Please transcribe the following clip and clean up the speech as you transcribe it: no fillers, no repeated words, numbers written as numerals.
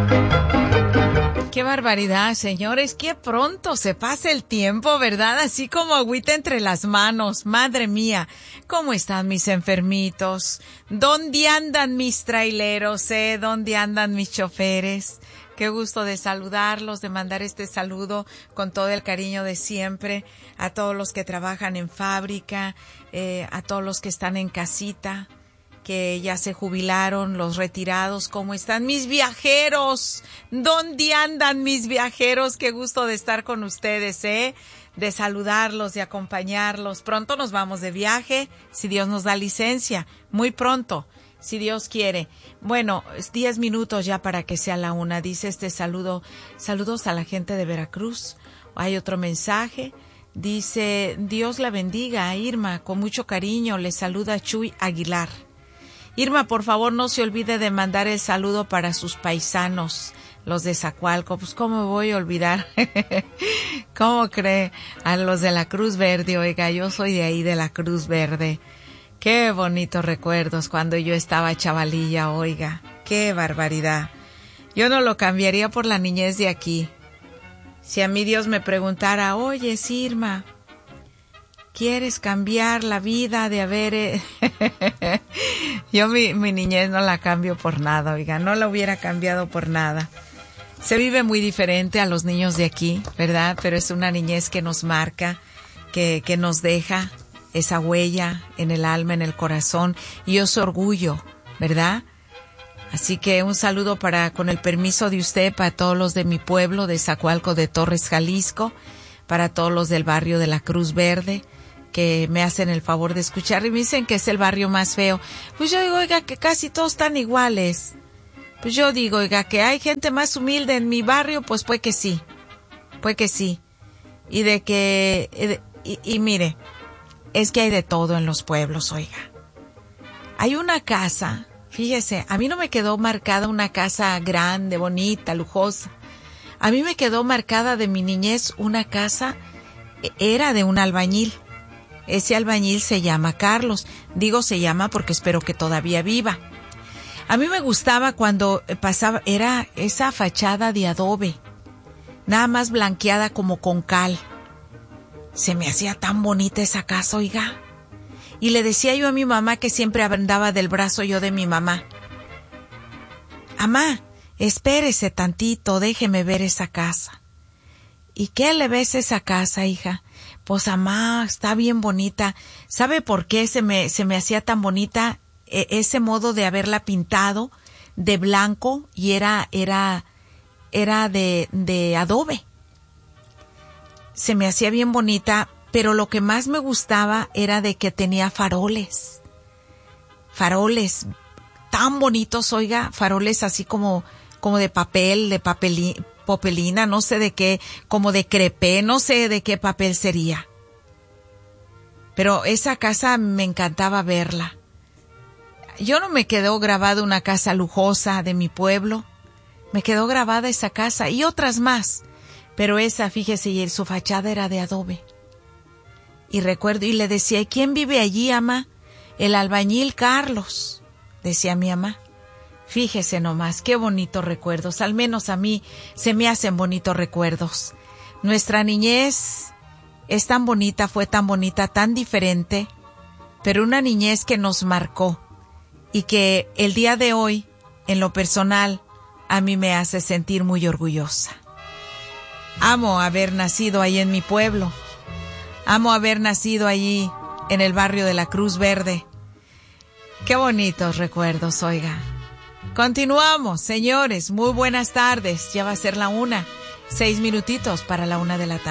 Qué barbaridad, señores, qué pronto se pasa el tiempo, ¿verdad? Así como agüita entre las manos. Madre mía, ¿cómo están mis enfermitos? ¿Dónde andan mis traileros, ¿Dónde andan mis choferes? Qué gusto de saludarlos, de mandar este saludo con todo el cariño de siempre a todos los que trabajan en fábrica, a todos los que están en casita, que ya se jubilaron, los retirados. ¿Cómo están mis viajeros? ¿Dónde andan mis viajeros? Qué gusto de estar con ustedes, de saludarlos, de acompañarlos. Pronto nos vamos de viaje, si Dios nos da licencia, muy pronto, si Dios quiere. Bueno, 10 minutos ya para que sea la 1. Dice este saludo, saludos a la gente de Veracruz. Hay otro mensaje, dice, Dios la bendiga a Irma, con mucho cariño, le saluda Chuy Aguilar. Irma, por favor, no se olvide de mandar el saludo para sus paisanos, los de Zacualco. Pues, ¿cómo me voy a olvidar? ¿Cómo cree? A los de la Cruz Verde, oiga, yo soy de ahí, de la Cruz Verde. Qué bonitos recuerdos cuando yo estaba chavalilla, oiga. Qué barbaridad. Yo no lo cambiaría por la niñez de aquí. Si a mí Dios me preguntara, oye, Irma, ¿quieres cambiar la vida de haber...? Yo mi niñez no la cambio por nada, oiga, no la hubiera cambiado por nada. Se vive muy diferente a los niños de aquí, ¿verdad? Pero es una niñez que nos marca, que nos deja esa huella en el alma, en el corazón, y ese orgullo, ¿verdad? Así que un saludo con el permiso de usted, para todos los de mi pueblo, de Zacualco de Torres, Jalisco, para todos los del barrio de la Cruz Verde, que me hacen el favor de escuchar y me dicen que es el barrio más feo. Pues yo digo, oiga, que casi todos están iguales. Pues yo digo, oiga, que hay gente más humilde en mi barrio, pues puede que sí. Y de que, y mire, es que hay de todo en los pueblos, oiga. Hay una casa, fíjese, a mí no me quedó marcada una casa grande, bonita, lujosa. A mí me quedó marcada de mi niñez una casa, era de un albañil. Ese albañil se llama Carlos. Digo se llama porque espero que todavía viva. A mí me gustaba cuando pasaba, era esa fachada de adobe, nada más blanqueada como con cal. Se me hacía tan bonita esa casa, oiga. Y le decía yo a mi mamá, que siempre andaba del brazo yo de mi mamá. Amá, espérese tantito, déjeme ver esa casa. ¿Y qué le ves a esa casa, hija? Pues, amá, está bien bonita. ¿Sabe por qué se me hacía tan bonita? Ese modo de haberla pintado de blanco y era de adobe. Se me hacía bien bonita, pero lo que más me gustaba era de que tenía faroles. Faroles tan bonitos, oiga, faroles así como de papel, de popelina, no sé de qué, como de crepé, no sé de qué papel sería. Pero esa casa me encantaba verla. Yo no me quedó grabada una casa lujosa de mi pueblo, me quedó grabada esa casa y otras más, pero esa, fíjese, y su fachada era de adobe. Y recuerdo, y le decía, ¿y quién vive allí, amá? El albañil Carlos, decía mi mamá. Fíjese nomás, qué bonitos recuerdos, al menos a mí se me hacen bonitos recuerdos. Nuestra niñez es tan bonita, fue tan bonita, tan diferente, pero una niñez que nos marcó y que el día de hoy, en lo personal, a mí me hace sentir muy orgullosa. Amo haber nacido ahí en mi pueblo, amo haber nacido allí en el barrio de la Cruz Verde. Qué bonitos recuerdos, oiga. Continuamos, señores, muy buenas tardes, ya va a ser la 1, 6 minutitos para la 1 de la tarde.